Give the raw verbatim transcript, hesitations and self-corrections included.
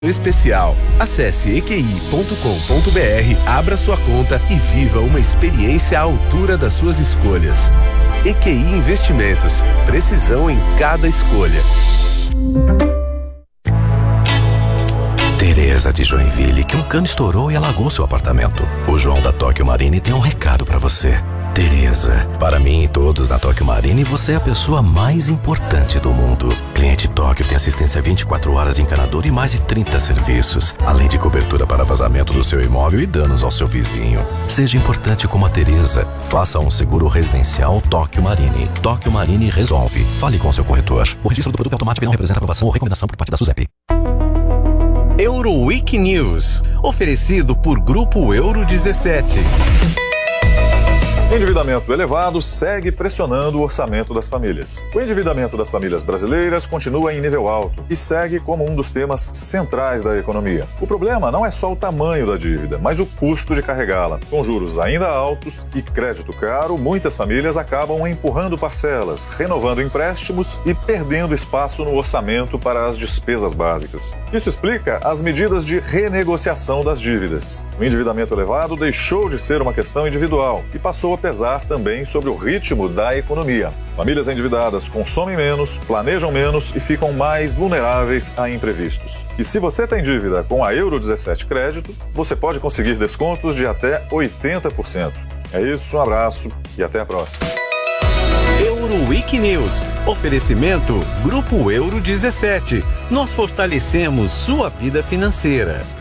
especial. Acesse e q i ponto com ponto b r, abra sua conta e viva uma experiência à altura das suas escolhas. E Q I Investimentos. Precisão em cada escolha. Tereza de Joinville, que um cano estourou e alagou seu apartamento. O João da Tóquio Marine tem um recado pra você. Tereza, para mim e todos na Tóquio Marine, você é a pessoa mais importante do mundo. Cliente Tóquio tem assistência vinte e quatro horas de encanador e mais de trinta serviços, além de cobertura para vazamento do seu imóvel e danos ao seu vizinho. Seja importante como a Tereza. Faça um seguro residencial Tóquio Marine. Tóquio Marine resolve. Fale com seu corretor. O registro do produto é automático e não representa aprovação ou recomendação por parte da SUSEP. Euroweek News, oferecido por Grupo Euro dezessete. Endividamento elevado segue pressionando o orçamento das famílias. O endividamento das famílias brasileiras continua em nível alto e segue como um dos temas centrais da economia. O problema não é só o tamanho da dívida, mas o custo de carregá-la. Com juros ainda altos e crédito caro, muitas famílias acabam empurrando parcelas, renovando empréstimos e perdendo espaço no orçamento para as despesas básicas. Isso explica as medidas de renegociação das dívidas. O endividamento elevado deixou de ser uma questão individual e passou a pesar também sobre o ritmo da economia. Famílias endividadas consomem menos, planejam menos e ficam mais vulneráveis a imprevistos. E se você tem dívida com a Euro dezessete Crédito, você pode conseguir descontos de até oitenta por cento. É isso, um abraço e até a próxima. Euroweek News. Oferecimento Grupo Euro dezessete. Nós fortalecemos sua vida financeira.